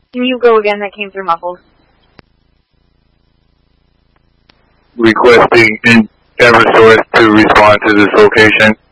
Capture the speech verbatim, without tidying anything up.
Can you go again? That came through muffled. Requesting Eversource to respond to this location.